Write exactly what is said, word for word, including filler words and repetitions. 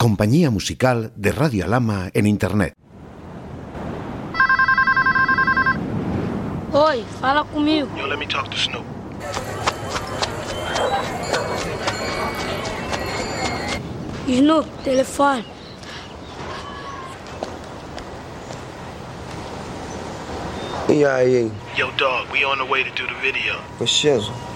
compañía musical de Radio Alama en Internet. Oi, fala comigo. Yo, let me talk to Snoop. Snoop, telefone. E aí? Yo, dog, we on the way to do the video. Preciso.